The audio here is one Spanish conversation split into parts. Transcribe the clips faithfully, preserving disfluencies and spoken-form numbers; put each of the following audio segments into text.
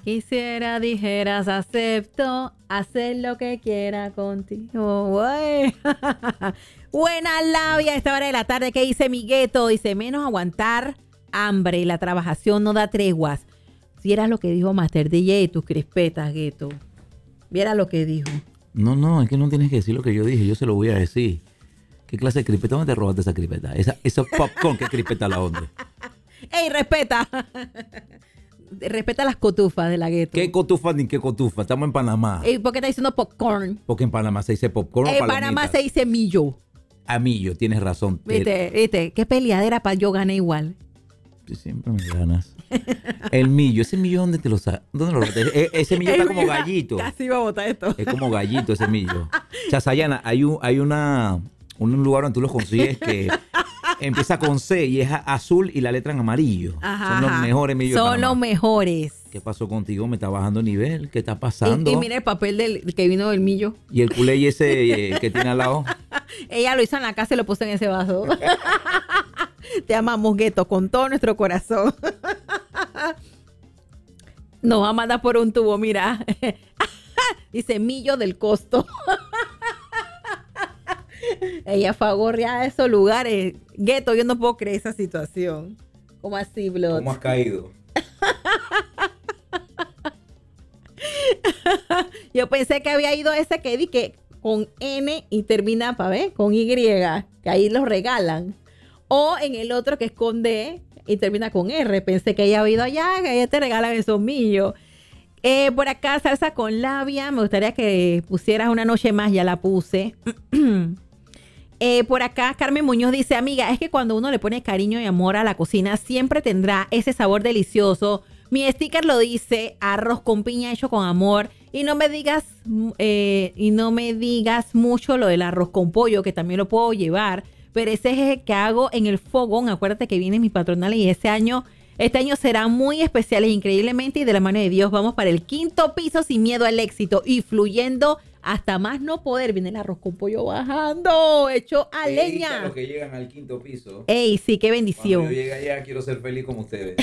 Quisiera, dijeras, acepto, hacer lo que quiera contigo. Güey. Buena labia a esta hora de la tarde. ¿Qué dice mi gueto? Dice, menos aguantar hambre. La trabajación no da treguas. Si eras lo que dijo Master D J y tus crispetas, gueto. Viera lo que dijo. No, no, es que no tienes que decir lo que yo dije. Yo se lo voy a decir. ¿Qué clase de crispeta? ¿Dónde te robaste esa crispeta? Esa, esa popcorn, ¿qué crispeta la onda? ¡Ey, respeta! Respeta las cotufas de la gueto. ¿Qué cotufa ni qué cotufa? Estamos en Panamá. ¿Y por qué está diciendo popcorn? Porque en Panamá se dice popcorn o En palomitas. Panamá se dice millo. A millo, tienes razón. Viste, viste, qué peleadera para yo gané igual. Sí, siempre me ganas. El millo, ese millo, ¿dónde te lo sacas? ¿Dónde lo e Ese millo está como gallito. Casi iba a botar esto. Es como gallito ese millo. Chazayana, hay un, hay una, un lugar donde tú los consigues que empieza con C y es azul y la letra en amarillo. Ajá, Son los ajá. mejores millos. Son los mejores. ¿Qué pasó contigo? ¿Me está bajando nivel? ¿Qué está pasando? Y, y mira el papel del que vino del millo. Y el culé ese eh, que tiene al lado. Ella lo hizo en la casa y lo puso en ese vaso. Te amamos, gueto, con todo nuestro corazón. Nos va a mandar por un tubo, mira. Dice millo del costo. Ella fue a gorrear a esos lugares. Gueto, yo no puedo creer esa situación. ¿Cómo así, Blood? ¿Cómo has caído? Yo pensé que había ido ese que di que con N y termina para ver con Y, que ahí los regalan. O en el otro que es con D y termina con R. Pensé que ella había ido allá, que allá te regalan esos millos. Eh, por acá, salsa con labia. Me gustaría que pusieras una noche más, ya la puse. eh, por acá, Carmen Muñoz dice, amiga, es que cuando uno le pone cariño y amor a la cocina, siempre tendrá ese sabor delicioso. Mi sticker lo dice, arroz con piña hecho con amor. Y no me digas, eh, y no me digas mucho lo del arroz con pollo, que también lo puedo llevar. Pero ese es el que hago en el fogón. Acuérdate que vienen mis patronales y ese año, este año serán muy especiales, increíblemente. Y de la mano de Dios vamos para el quinto piso sin miedo al éxito y fluyendo hasta más no poder. Viene el arroz con pollo bajando, hecho a Ey, leña. los que llegan al quinto piso. Ey, sí, qué bendición. Cuando yo llegue allá, quiero ser feliz como ustedes.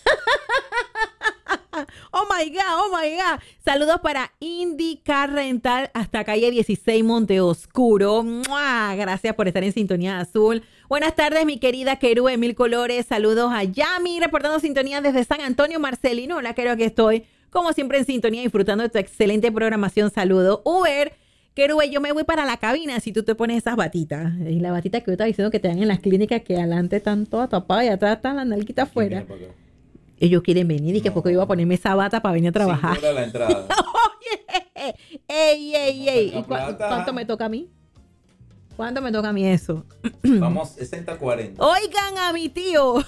Oh my God, oh my God. Saludos para IndyCar Rental hasta calle dieciséis Monte Oscuro. ¡Mua! Gracias por estar en Sintonía Azul. Buenas tardes, mi querida Querú de Mil Colores. Saludos a Yami, reportando sintonía desde San Antonio, Marcelino. Hola, creo que estoy, como siempre, en sintonía, disfrutando de tu excelente programación. Saludos. Uber, Querú, yo me voy para la cabina si tú te pones esas batitas. Y la batita que yo estaba diciendo que te dan en las clínicas que adelante están todas tapadas y atrás están las nalguitas afuera. Ellos quieren venir y que no. Porque yo iba a ponerme esa bata para venir a trabajar. Sí, la entrada. Oye, ey, ey, ey. ¿Y cu cuánto me toca a mí? ¿Cuánto me toca a mí eso? Vamos sesenta cuarenta. Oigan a mi tío.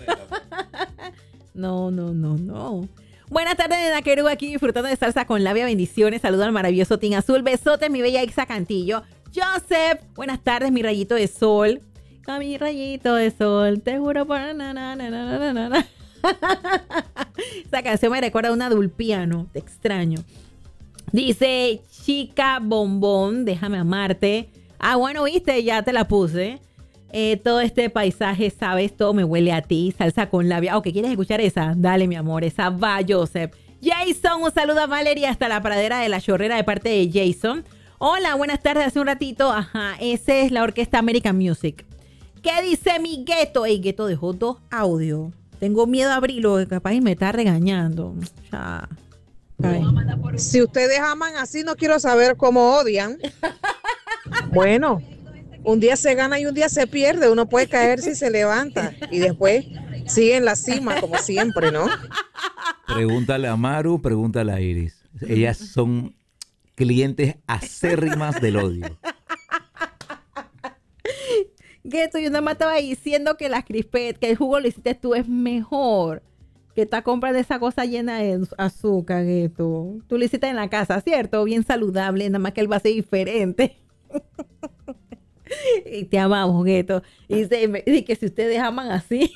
No, no, no, no. Buenas tardes, Nena Querú, aquí disfrutando de salsa con labia. Bendiciones. Saludos al maravilloso Team Azul. Besotes, mi bella Ixa Cantillo. Joseph, buenas tardes, mi rayito de sol. A mi rayito de sol, te juro por na, na, na, na, na, na, na. Esa canción me recuerda a una Dulpiano. Te extraño. Dice Chica Bombón, déjame amarte. Ah, bueno, viste, ya te la puse. Eh, todo este paisaje, sabes, todo me huele a ti. Salsa con labia. Ok, ¿quieres escuchar esa? Dale, mi amor, esa va, Joseph. Jason, un saludo a Valeria hasta la pradera de la Chorrera de parte de Jason. Hola, buenas tardes. Hace un ratito, ajá, esa es la orquesta American Music. ¿Qué dice mi gueto? El gueto dejó dos audios. Tengo miedo a abrirlo, capaz y me está regañando. Ya. Si ustedes aman así, no quiero saber cómo odian. Bueno, un día se gana y un día se pierde. Uno puede caerse y se levanta. Y después sigue en la cima, como siempre, ¿no? Pregúntale a Maru, pregúntale a Iris. Ellas son clientes acérrimas del odio. Gueto, yo nada más estaba diciendo que las crispetas, que el jugo lo hiciste tú es mejor que esta compra de esa cosa llena de azúcar, Gueto. Tú lo hiciste en la casa, ¿cierto? Bien saludable, nada más que el vaso es diferente. Y te amamos, Gueto. Y dice, y que si ustedes aman así.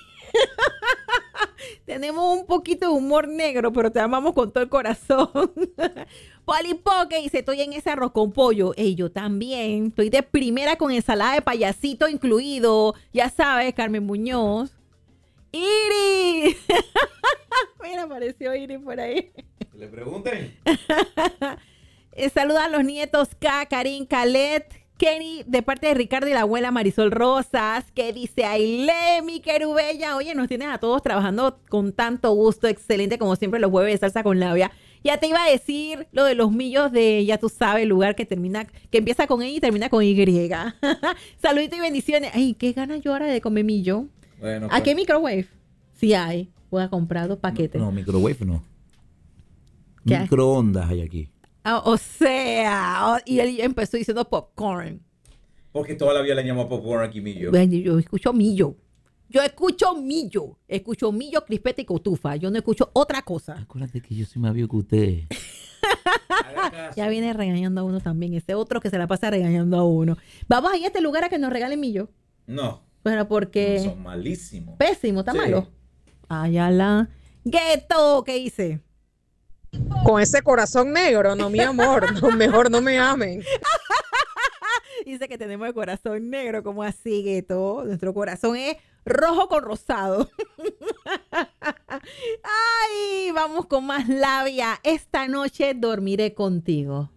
Tenemos un poquito de humor negro, pero te amamos con todo el corazón. Polipoque dice, estoy en ese arroz con pollo. Ey, yo también. Estoy de primera con ensalada de payasito incluido. Ya sabes, Carmen Muñoz. ¡Iris! Mira, apareció Iris por ahí. Que le pregunten. Eh, saluda a los nietos K, Karin, Calet, Kenny, de parte de Ricardo y la abuela Marisol Rosas, que dice Aile, mi querubella. Oye, nos tienes a todos trabajando con tanto gusto, excelente como siempre los jueves de salsa con labia. Ya te iba a decir lo de los millos de, ya tú sabes, el lugar que termina, que empieza con E y termina con Y. Saluditos y bendiciones. Ay, qué ganas yo ahora de comer millo. Bueno, ¿A qué microwave? Sí hay. Voy a comprar dos paquetes. No, no, microwave no. ¿Qué hay? Microondas hay aquí. Ah, o sea, oh, y él empezó diciendo popcorn. Porque toda la vida le llamó popcorn aquí millo. Bueno, yo escucho millo. Yo escucho millo. Escucho millo, crispeta y cotufa. Yo no escucho otra cosa. Acuérdate que yo soy más viejo que usted. Ya viene regañando a uno también. Ese otro que se la pasa regañando a uno. Vamos a ir a este lugar a que nos regalen millo. No. Bueno, porque... Son malísimos. Pésimo, está Sí. malo. Ayala. Gueto, ¿qué hice? Con ese corazón negro, no, mi amor, no, mejor no me amen. Dice que tenemos el corazón negro, como así, Gueto. Nuestro corazón es rojo con rosado. Ay, vamos con más labia. Esta noche dormiré contigo.